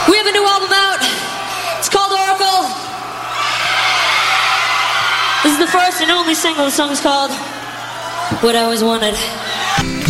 We have a new album out. It's called Oracle. This is the first and only single. The song's called What I Always Wanted.